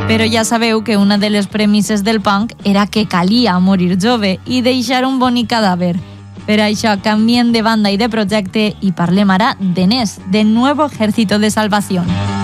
Però ja sabeu que una de les premisses del punk era que calia morir jove i deixar un bonic cadàver. Per això canviem de banda i de projecte i parlem ara de NES, de Nuevo Ejército de Salvación.